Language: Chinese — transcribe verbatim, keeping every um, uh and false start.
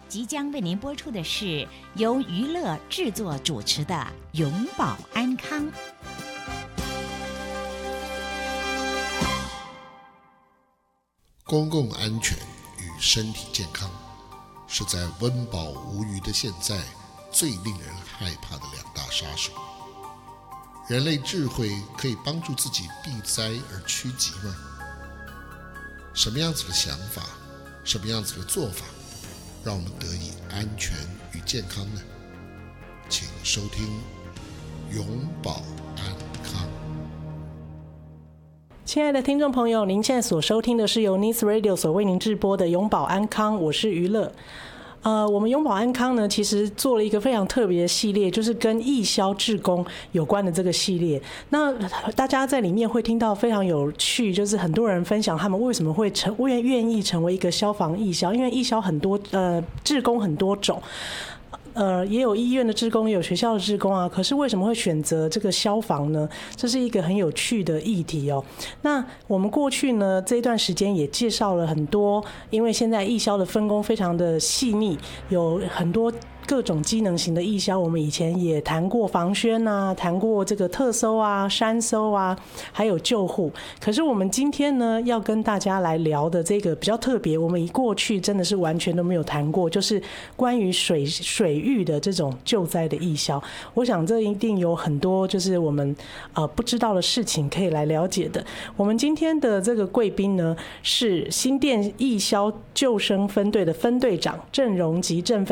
即将为您播出的是由娱乐制作主持的《永保安康》。 公共安全与身体健康是在温饱无余的现在最令人害怕的两大杀手。人类智慧可以帮助自己避灾而趋吉吗？什么样子的想法，什么样子的做法，让我们得以安全与健康呢？请收听永保安康。 亲爱的听众朋友，您现在所收听的是由 Nice Radio 所为您直播的永保安康，我是娱乐。呃，我们永保安康呢，其实做了一个非常特别的系列，就是跟义消志工有关的这个系列。那大家在里面会听到非常有趣，就是很多人分享他们为什么会成愿愿意成为一个消防义消，因为义消很多呃志工很多种。呃，也有医院的志工，也有学校的志工啊。可是为什么会选择这个消防呢？这是一个很有趣的议题哦。那我们过去呢这一段时间也介绍了很多，因为现在义消的分工非常的细腻，有很多各种机能型的义消，我们以前也谈过防宣啊，谈过这个特搜啊、山搜啊，还有救护。可是我们今天呢，要跟大家来聊的这个比较特别，我们过去真的是完全都没有谈过，就是关于水水域的这种救灾的义消。我想这一定有很多就是我们呃不知道的事情可以来了解的。我们今天的这个贵宾呢，是新店义消救生分队的分队长郑荣吉郑